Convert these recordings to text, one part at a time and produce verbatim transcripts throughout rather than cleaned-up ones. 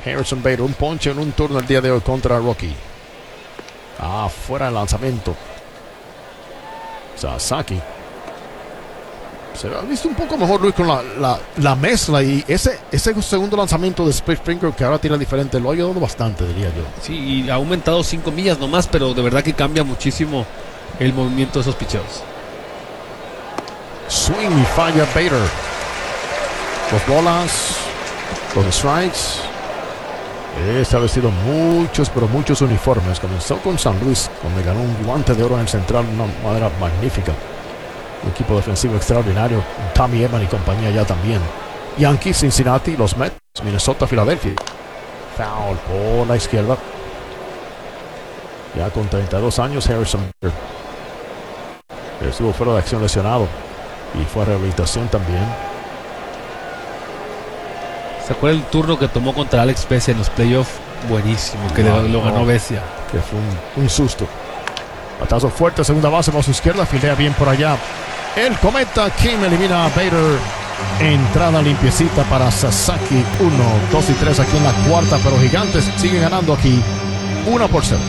Harrison Bader, un ponche en un turno el día de hoy contra Rocky. Ah, fuera el lanzamiento. Sasaki. Se ha visto un poco mejor, Luis, con la, la, la mezcla. Y ese, ese segundo lanzamiento de Split Finger que ahora tira diferente, lo ha ayudado bastante, diría yo. Sí, y ha aumentado cinco millas nomás, pero de verdad que cambia muchísimo el movimiento de esos picheos. Swing y falla Bader. Dos bolas, dos strikes. Este ha vestido muchos, pero muchos uniformes. Comenzó con San Luis, donde ganó un guante de oro en el central de una manera magnífica. Un equipo defensivo extraordinario. Tommy Edman y compañía ya también. Yankees, Cincinnati, los Mets, Minnesota, Filadelfia. Foul por la izquierda. Ya con treinta y dos años, Harrison estuvo fuera de acción lesionado y fue a rehabilitación también. ¿Se acuerda el turno que tomó contra Alex Bessia en los playoffs? Buenísimo, que no, lo ganó no, Bessia. Que fue un, un susto. Batazo fuerte, segunda base por su izquierda, fildea bien por allá. El Cometa Kim elimina a Bader. Entrada limpiecita para Sasaki. uno, dos y tres aquí en la cuarta, pero Gigantes siguen ganando aquí uno por cero.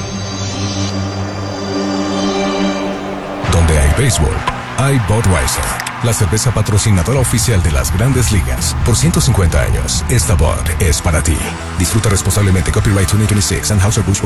Donde hay béisbol, hay Budweiser, la cerveza patrocinadora oficial de las Grandes Ligas. Por ciento cincuenta años, esta Bud es para ti. Disfruta responsablemente. Copyright veinte veintiséis Anheuser-Busch.